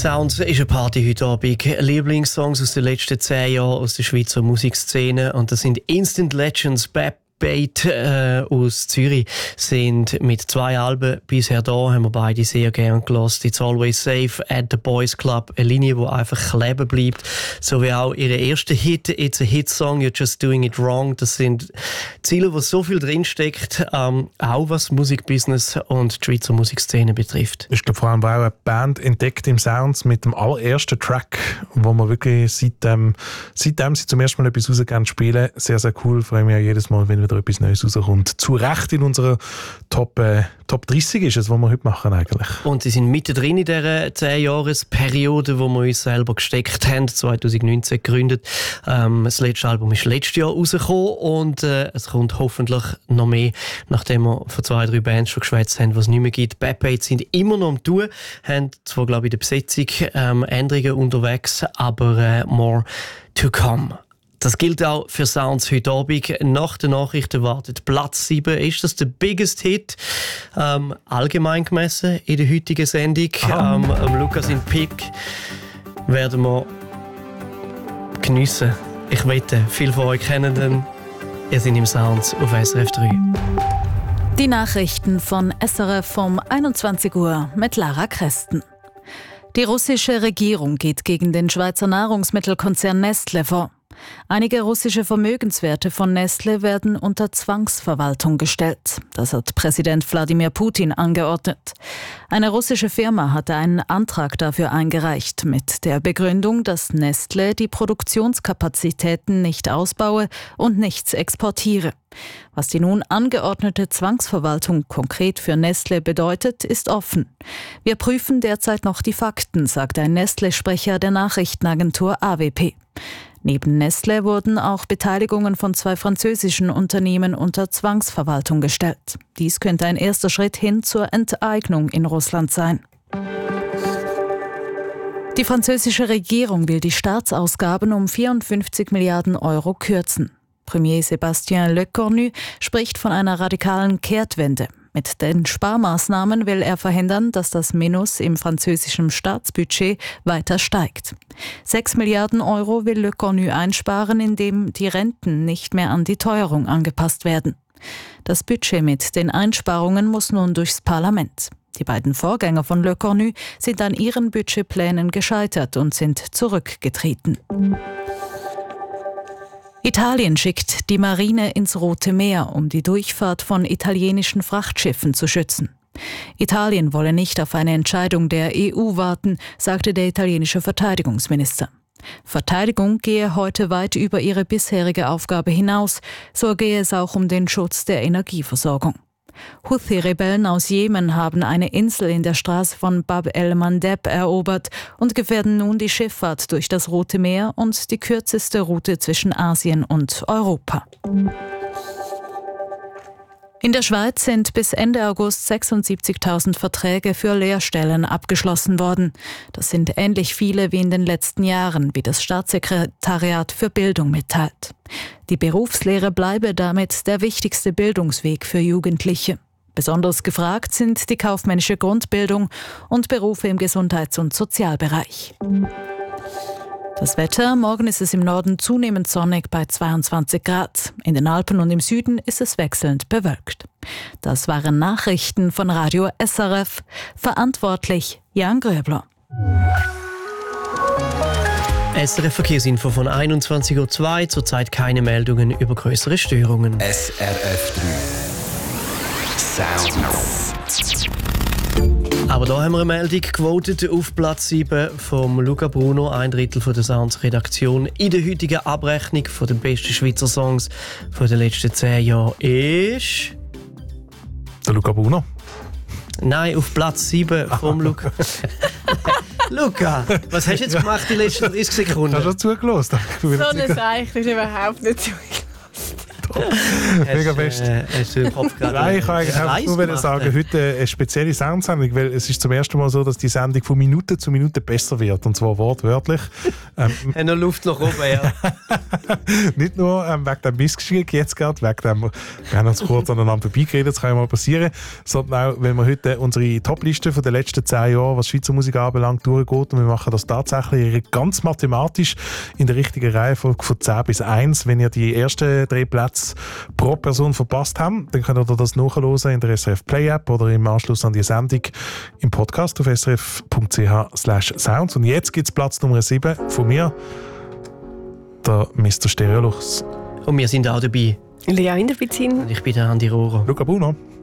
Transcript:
Sounds ist eine Party heute Abend. Lieblingssongs aus den letzten 10 Jahren aus der Schweizer Musikszene. Und das sind Instant Legends, Bait aus Zürich sind mit 2 Alben bisher da, haben wir beide sehr gern gehört. It's Always Safe at the Boys Club, eine Linie, die einfach kleben bleibt. So wie auch ihre erste Hit, It's a Hit Song, You're Just Doing It Wrong. Das sind Ziele, wo so viel drinsteckt, auch was Musikbusiness und die Schweizer Musikszene betrifft. Ich glaube vor allem, weil auch eine Band entdeckt im Sounds mit dem allerersten Track, wo man wirklich seitdem sie zum ersten Mal etwas rausgehen spielen. Sehr, sehr cool. Freue mich auch jedes Mal, wenn wieder etwas Neues rauskommt. Zu Recht in unserer Top 30 ist es, was wir heute machen eigentlich. Und sie sind mittendrin in dieser 10-Jahres-Periode, wo wir uns selber gesteckt haben, 2019 gegründet. Das letzte Album ist letztes Jahr rausgekommen und es kommt hoffentlich noch mehr, nachdem wir von 2, 3 Bands schon geschwätzt haben, was es nicht mehr gibt. Bad Bait sind immer noch am Tun, haben zwar, glaube ich, in der Besetzung Änderungen unterwegs, aber more to come. Das gilt auch für Sounds heute Abend. Nach den Nachrichten wartet Platz 7. Ist das der biggest Hit? Allgemein gemessen in der heutigen Sendung. Lukas in Pick werden wir geniessen. Ich wette, viele von euch kennen den. Ihr seid im Sounds auf SRF 3. Die Nachrichten von SRF um 21 Uhr mit Lara Kresten. Die russische Regierung geht gegen den Schweizer Nahrungsmittelkonzern Nestlé vor. Einige russische Vermögenswerte von Nestlé werden unter Zwangsverwaltung gestellt. Das hat Präsident Wladimir Putin angeordnet. Eine russische Firma hatte einen Antrag dafür eingereicht, mit der Begründung, dass Nestlé die Produktionskapazitäten nicht ausbaue und nichts exportiere. Was die nun angeordnete Zwangsverwaltung konkret für Nestlé bedeutet, ist offen. Wir prüfen derzeit noch die Fakten, sagt ein Nestlé-Sprecher der Nachrichtenagentur AWP. Neben Nestlé wurden auch Beteiligungen von 2 französischen Unternehmen unter Zwangsverwaltung gestellt. Dies könnte ein erster Schritt hin zur Enteignung in Russland sein. Die französische Regierung will die Staatsausgaben um 54 Milliarden Euro kürzen. Premier Sébastien Lecornu spricht von einer radikalen Kehrtwende. Mit den Sparmaßnahmen will er verhindern, dass das Minus im französischen Staatsbudget weiter steigt. 6 Milliarden Euro will Lecornu einsparen, indem die Renten nicht mehr an die Teuerung angepasst werden. Das Budget mit den Einsparungen muss nun durchs Parlament. Die beiden Vorgänger von Lecornu sind an ihren Budgetplänen gescheitert und sind zurückgetreten. Italien schickt die Marine ins Rote Meer, um die Durchfahrt von italienischen Frachtschiffen zu schützen. Italien wolle nicht auf eine Entscheidung der EU warten, sagte der italienische Verteidigungsminister. Verteidigung gehe heute weit über ihre bisherige Aufgabe hinaus, so gehe es auch um den Schutz der Energieversorgung. Houthi-Rebellen aus Jemen haben eine Insel in der Straße von Bab el-Mandeb erobert und gefährden nun die Schifffahrt durch das Rote Meer und die kürzeste Route zwischen Asien und Europa. In der Schweiz sind bis Ende August 76.000 Verträge für Lehrstellen abgeschlossen worden. Das sind ähnlich viele wie in den letzten Jahren, wie das Staatssekretariat für Bildung mitteilt. Die Berufslehre bleibe damit der wichtigste Bildungsweg für Jugendliche. Besonders gefragt sind die kaufmännische Grundbildung und Berufe im Gesundheits- und Sozialbereich. Das Wetter: Morgen ist es im Norden zunehmend sonnig bei 22 Grad. In den Alpen und im Süden ist es wechselnd bewölkt. Das waren Nachrichten von Radio SRF. Verantwortlich Jan Gröbler. SRF Verkehrsinfo von 21.02 Uhr. Zurzeit keine Meldungen über größere Störungen. SRF 3 Sounds. Aber da haben wir eine Meldung gewotet auf Platz 7 vom Luca Bruno, 1/3 von der Sounds-Redaktion. In der heutigen Abrechnung von den besten Schweizer Songs von den letzten 10 Jahren ist... Der Luca Bruno? Nein, auf Platz 7 vom Luca. Luca, was hast du jetzt gemacht die letzten 30 Sekunden? Hast du zugelassen? So eine Sache ist überhaupt nicht zugelassen. Mega fest. Hast du im Kopf gerade Nein, ich kann eigentlich einfach nur sagen, heute eine spezielle Soundsendung, weil es ist zum ersten Mal so, dass die Sendung von Minute zu Minute besser wird, und zwar wortwörtlich. Hat noch Luft nach oben, ja. Nicht nur wegen dem Missgeschick jetzt gerade, wegen dem, wir haben uns kurz aneinander vorbeigeredet, das kann ja mal passieren, sondern auch, wenn wir heute unsere Top-Liste von den letzten 10 Jahren, was Schweizer Musik anbelangt, durchgeht, und wir machen das tatsächlich ganz mathematisch in der richtigen Reihenfolge von 10 bis 1. Wenn ihr die ersten 3 Plätze pro Person verpasst habt, dann könnt ihr das nachhören in der SRF Play App oder im Anschluss an die Sendung im Podcast auf srf.ch/sounds. Und jetzt gibt es Platz Nummer 7 von mir, der Mr. Stereolux. Und wir sind auch dabei. Lea Hinterbizin. Und ich bin der Andi Rohrer. Luca Bruno.